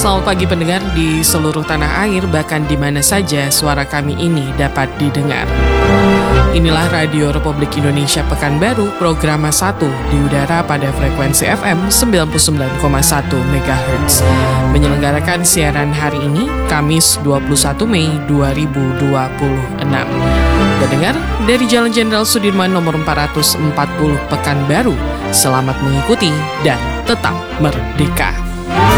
Selamat pagi pendengar di seluruh tanah air, bahkan di mana saja suara kami ini dapat didengar. Inilah Radio Republik Indonesia Pekanbaru, program 1 di udara pada frekuensi FM 99,1 MHz. Menyelenggarakan siaran hari ini, Kamis 21 Mei 2026. Pendengar, dari Jalan Jenderal Sudirman nomor 440 Pekanbaru, selamat mengikuti dan tetap merdeka.